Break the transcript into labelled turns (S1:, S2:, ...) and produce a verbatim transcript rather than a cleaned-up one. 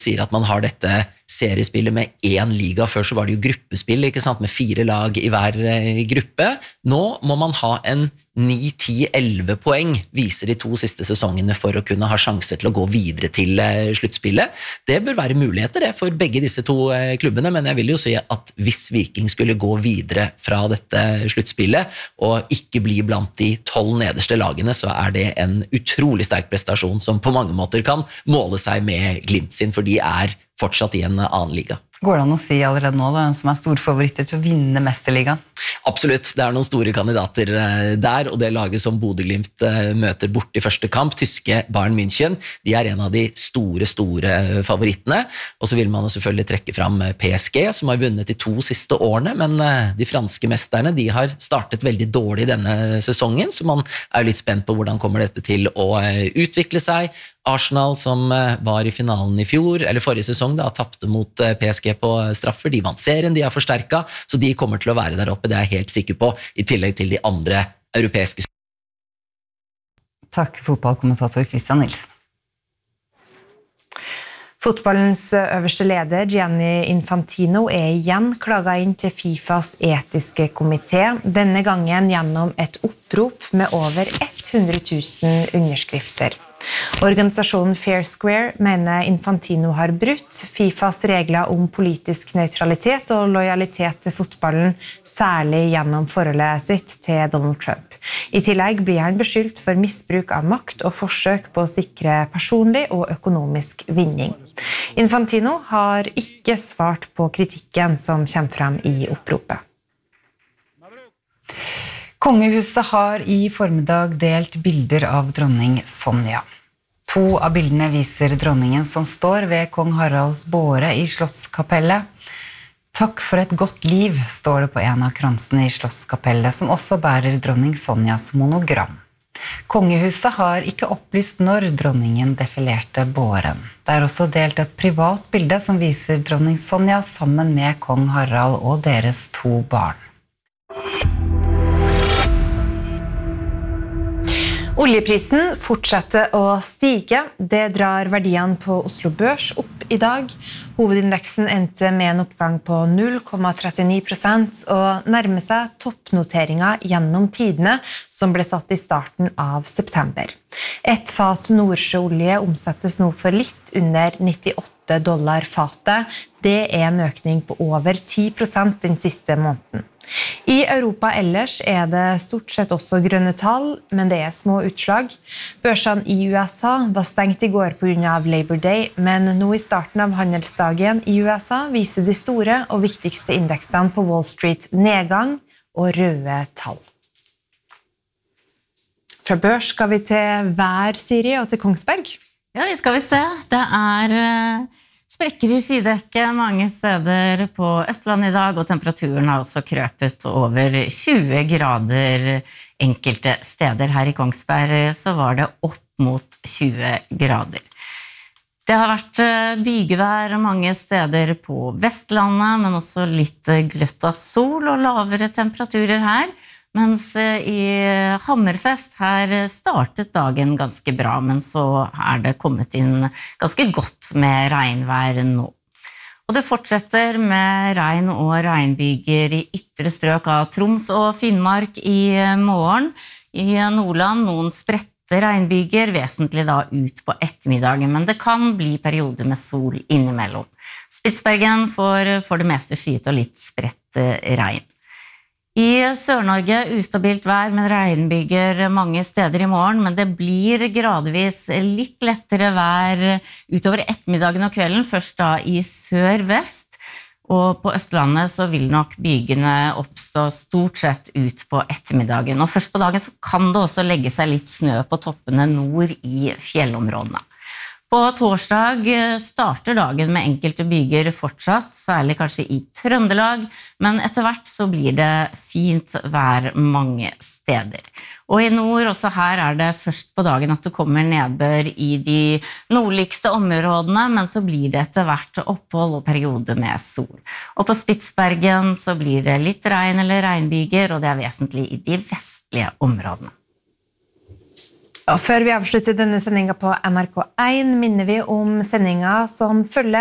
S1: sier at man har dette seriespillet med én liga. Før så var det jo gruppespill, ikke sant, med fire lag i hver gruppe. Nå må man ha en ni, ti, elleve poeng, viser de to siste sesongene for å kunne ha sjanse til å gå videre til sluttspillet. Det bør være muligheter det for begge disse to klubbene, men jeg vil jo si at hvis Viking skulle gå videre fra dette sluttspillet og ikke bli blant de tolv nederste lagene, så er det en utrolig sterk prestasjon som på mange måter kan måle seg med Glimt sin, for de er fortsatt i en annen liga.
S2: Går det an å si allerede nå da, som er storfavoritter til å vinne Mesterligaen?
S1: Absolutt, det er noen store kandidater der, og det laget som Bodø/Glimt møter bort i første kamp, tyske Bayern München, de er en av de store, store favorittene, og så vil man jo selvfølgelig trekke fram P S G, som har vunnet de to siste årene, men de franske mesterne, de har startet veldig dårlig denne sesongen, så man er litt spent på hvordan kommer dette til å utvikle seg. Arsenal, som var i finalen i fjor, eller forrige sesong, da, tappte mot P S G på straffer. De vant serien, de er forsterket, så de kommer til å være der oppe, det er jeg helt sikker på, i tillegg til de andre europeiske.
S2: Takk, fotballkommentator Christian Nielsen.
S3: Fotballens øverste leder, Gianni Infantino, er igjen klaget inn til FIFAs etiske komité, denne gangen gjennom et opprop med over hundre tusen underskrifter. Organisasjonen Fair Square mener Infantino har brutt FIFAs regler om politisk nøytralitet og lojalitet til fotballen, særlig gjennom forholdet sitt til Donald Trump. I tillegg blir han beskyldt for misbruk av makt og forsøk på å sikre personlig og økonomisk vinning. Infantino har ikke svart på kritikken som kommer frem i oppropet.
S2: Kongehuset har i formiddag delt bilder av dronning Sonja. To av bildene viser dronningen som står ved kong Haralds båre i Slottskapellet. Takk for et godt liv, står det på en av kransene i Slottskapellet, som også bærer dronning Sonjas monogram. Kongehuset har ikke opplyst når dronningen defilerte båren. Det er også delt et privat bilde som viser dronning Sonja sammen med kong Harald og deres to barn.
S3: Oljeprisen fortsetter å stige. Det drar verdiene på Oslo Børs opp i dag. Hovedindeksen endte med en oppgang på null komma trettini prosent og nærmer seg toppnoteringen gjennom tidene som ble satt i starten av september. Et fat nordsjøolje omsettes nå for litt under nittiåtte dollar fatet. Det er en økning på over ti prosent den siste måneden. I Europa ellers er det stort sett også grønne tall, men det er små utslag. Børsene i U S A var stengt i går på grunn av Labor Day, men nå i starten av handelsdagen i U S A viser de store og viktigste indeksene på Wall Street nedgang og røde tall. Fra børs skal vi til vær, Siri, og til Kongsberg.
S4: Ja, vi skal visst det. Det er sprekker i skydekket mange steder på Østlandet i dag, og temperaturen har også krøpet over tjue grader enkelte steder. Her i Kongsberg så var det opp mot tjue grader. Det har vært bygevær mange steder på Vestlandet, men også litt gløtt av sol og lavere temperaturer her. Mens i Hammerfest her startet dagen ganske bra, men så er det kommet inn ganske godt med regnvær nå. Og det fortsetter med regn og regnbyger i ytre strøk av Troms og Finnmark i morgen. I Nordland noen spredte regnbyger, vesentlig da ut på ettermiddagen, men det kan bli perioder med sol innimellom. Spitsbergen får for det meste skyet og litt spredt regn. I Sør-Norge ustabilt vær med regnbyger mange steder i morgen, men det blir gradvis litt lettere vær utover ettermiddagen og kvelden, først da i sør-vest, og på Østlandet så vil nok bygene oppstå stort sett ut på ettermiddagen, og først på dagen så kan det også legge seg litt snø på toppene nord i fjellområdene. På torsdag starter dagen med enkelte byger fortsatt, særlig kanskje i Trøndelag, men etter hvert så blir det fint vær mange steder. Og i nord, også her er det først på dagen at det kommer nedbør i de nordligste områdene, men så blir det etter hvert opphold og periode med sol. Og på Spitsbergen så blir det litt regn eller regnbyger, og det er vesentlig i de vestlige områdene.
S3: Og før vi avslutter denne sendingen på N R K en, minner vi om sendingen som følger